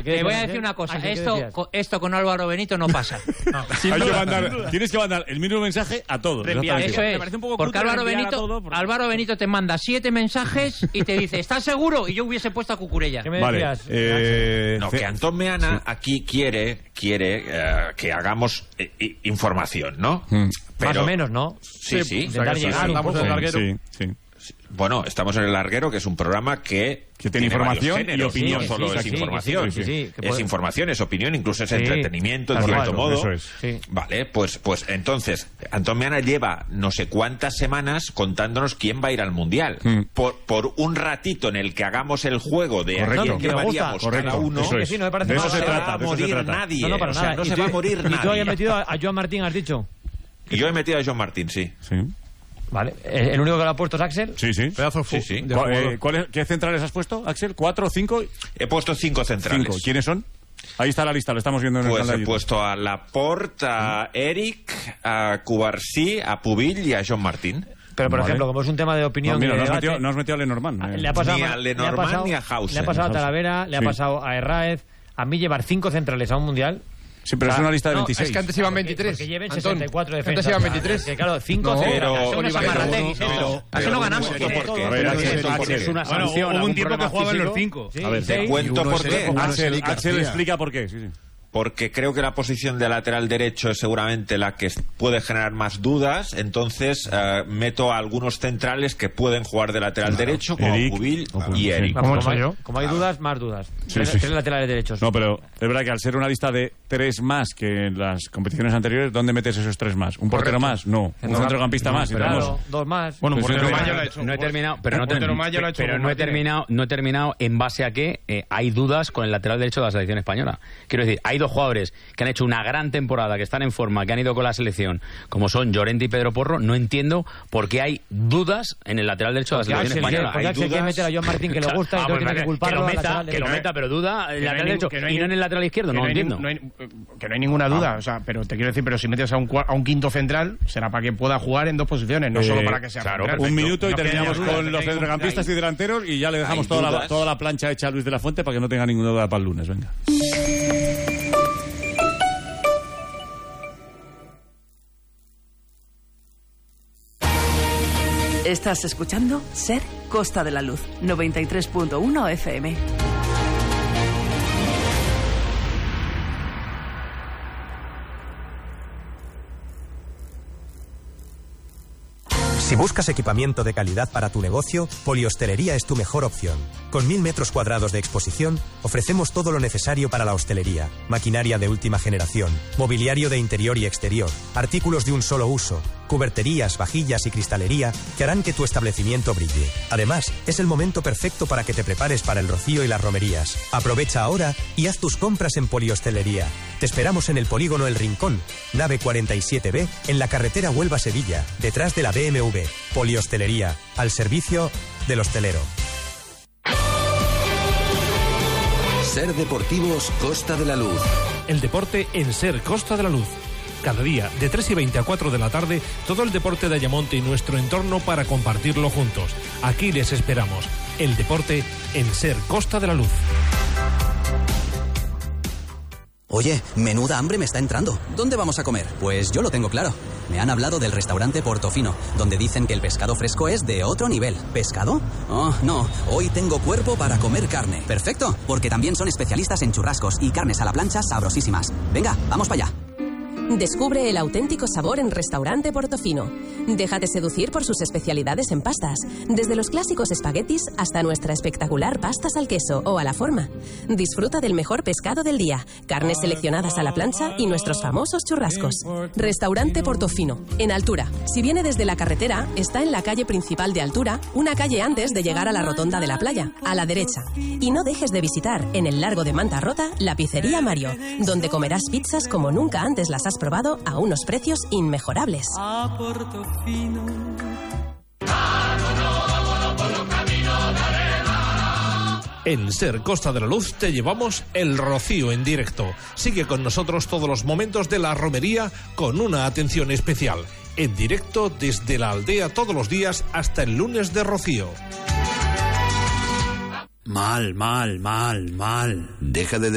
Te voy a decir una cosa. Esto con Álvaro Benito no pasa. No. Tienes que mandar el mismo mensaje a todos. Eso es. Porque Álvaro Benito te manda 7 mensajes y te dice, ¿estás seguro? Y yo hubiese puesto a Cucurella. ¿Qué me decías? Que Antón Meana aquí quiere que hagamos información, ¿no? Pero, más o menos, ¿no? Sí. Intentar llegar un poco. Sí. Bueno, estamos en El Larguero, que es un programa que tiene información y opinión. No solo es información. Es información, es opinión, incluso es entretenimiento, en cierto modo. Eso es. Sí. Vale, pues entonces, Antón Meana lleva no sé cuántas semanas contándonos quién va a ir al Mundial. Por un ratito en el que hagamos el juego de a quién llevaríamos cada uno. Eso es. No se va a morir nadie. No, para nada. No se va a morir nadie. Y tú hayas metido a Joan Martín, has dicho. Y yo he metido a Joan Martín, sí. Vale, ¿el único que lo ha puesto es Axel? Sí. Sí. ¿Qué centrales has puesto, Axel? ¿4 o 5? He puesto 5 centrales. 5. ¿Quiénes son? Ahí está la lista, lo estamos viendo en el canal de YouTube. He puesto a Laporte, a Eric, a Cubarsí, a Pubill y a Joan Martín. Pero, por ejemplo, como es un tema de opinión... No has metido a Lenormand. Ni a Lenormand ni a Hausen. Le ha pasado a Talavera, le ha pasado a Herráez. A mí llevar 5 centrales a un Mundial... Sí, pero es una lista de 26. Es que antes iban 23. Que lleven 64 defensas. Antes iban 23. Que claro, 5 Así no ganamos. Es una sanción. Hubo un tiempo que jugaban los 5. A ver, te cuento por qué. Axel explica por qué. Sí. Porque creo que la posición de lateral derecho es seguramente la que puede generar más dudas, entonces meto a algunos centrales que pueden jugar de lateral derecho, como Pubill y Eric. Como hay dudas, más dudas. Tres laterales derechos. No, pero es verdad que al ser una lista de 3 más que en las competiciones anteriores, ¿dónde metes esos 3 más? ¿Un portero más? No. ¿Un centrocampista más? Claro, 2 más. Bueno, no he terminado, pero no he terminado en base a que hay dudas con el lateral derecho de la selección española. Quiero decir, hay 2 jugadores que han hecho una gran temporada, que están en forma, que han ido con la selección, como son Llorente y Pedro Porro. No entiendo por qué hay dudas en el lateral derecho de la selección española. Porque Axel quiere meter a Joan Martín, que le gusta, y entonces tiene que culparlo. Que lo meta, pero duda en el lateral derecho y no en el lateral izquierdo. No entiendo. Que no hay ninguna duda, o sea, pero te quiero decir, pero si metes a un quinto central, será para que pueda jugar en 2 posiciones, no solo para que sea central. Un minuto y terminamos con los centrocampistas y delanteros y ya le dejamos toda la plancha hecha a Luis de la Fuente para que no tenga ninguna duda para el lunes. Venga. Estás escuchando SER Costa de la Luz, 93.1 FM. Si buscas equipamiento de calidad para tu negocio, Polihostelería es tu mejor opción. Con 1000 metros cuadrados de exposición, ofrecemos todo lo necesario para la hostelería. Maquinaria de última generación, mobiliario de interior y exterior, artículos de un solo uso, cuberterías, vajillas y cristalería que harán que tu establecimiento brille. Además, es el momento perfecto para que te prepares para el rocío y las romerías. Aprovecha ahora y haz tus compras en Polihostelería. Te esperamos en el polígono El Rincón, nave 47B, en la carretera Huelva-Sevilla, detrás de la BMW. Polihostelería, al servicio del hostelero. SER Deportivos Costa de la Luz. El deporte en SER Costa de la Luz. Cada día, de 3:20 a 4 de la tarde, todo el deporte de Ayamonte y nuestro entorno para compartirlo juntos. Aquí les esperamos. El deporte en SER Costa de la Luz. Oye, menuda hambre me está entrando. ¿Dónde vamos a comer? Pues yo lo tengo claro. Me han hablado del restaurante Portofino, donde dicen que el pescado fresco es de otro nivel. ¿Pescado? Oh, no. Hoy tengo cuerpo para comer carne. Perfecto, porque también son especialistas en churrascos y carnes a la plancha sabrosísimas. Venga, vamos para allá. Descubre el auténtico sabor en Restaurante Portofino. Déjate seducir por sus especialidades en pastas, desde los clásicos espaguetis hasta nuestra espectacular pastas al queso o a la forma. Disfruta del mejor pescado del día, carnes seleccionadas a la plancha y nuestros famosos churrascos. Restaurante Portofino, en Altura. Si viene desde la carretera, está en la calle principal de Altura, una calle antes de llegar a la rotonda de la playa, a la derecha. Y no dejes de visitar, en el Largo de Manta Rota, la Pizzería Mario, donde comerás pizzas como nunca antes las has probado a unos precios inmejorables. En SER Costa de la Luz te llevamos el rocío en directo. Sigue con nosotros todos los momentos de la romería con una atención especial. En directo desde la aldea todos los días hasta el lunes de rocío. Mal. Deja de